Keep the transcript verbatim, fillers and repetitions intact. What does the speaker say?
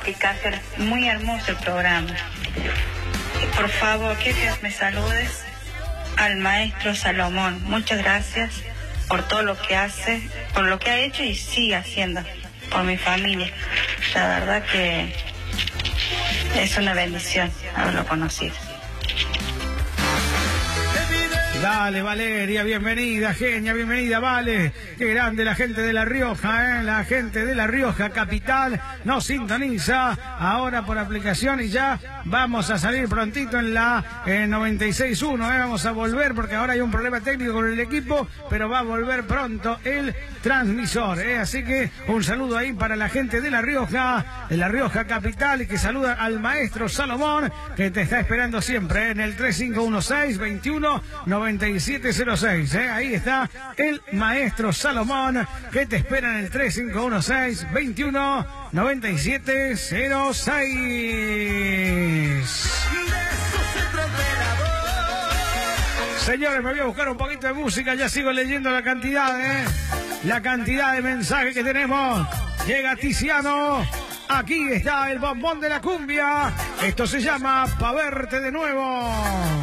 explicaciones. Muy hermoso el programa. Y por favor, quiero que me saludes al maestro Salomón. Muchas gracias por todo lo que hace, por lo que ha hecho y sigue haciendo por mi familia. La verdad que es una bendición haberlo conocido. Dale, Valeria, bienvenida, genia, bienvenida, Vale. Qué grande la gente de La Rioja, ¿eh? La gente de La Rioja, capital, nos sintoniza ahora por aplicación y ya vamos a salir prontito en la eh, noventa y seis punto uno, ¿eh? Vamos a volver porque ahora hay un problema técnico con el equipo, pero va a volver pronto el transmisor, ¿eh? Así que un saludo ahí para la gente de La Rioja, de La Rioja capital, y que saluda al maestro Salomón, que te está esperando siempre, ¿eh? En el tres cinco uno seis, veintiuno, noventa y siete cero seis, ¿eh? Ahí está el maestro Salomón, que te espera en el tres cinco uno seis, veintiuno, noventa y siete cero seis. Señores, me voy a buscar un poquito de música, ya sigo leyendo la cantidad, ¿eh? La cantidad de mensajes que tenemos. Llega Tiziano. Aquí está el bombón de la cumbia. Esto se llama Pa' Verte de Nuevo.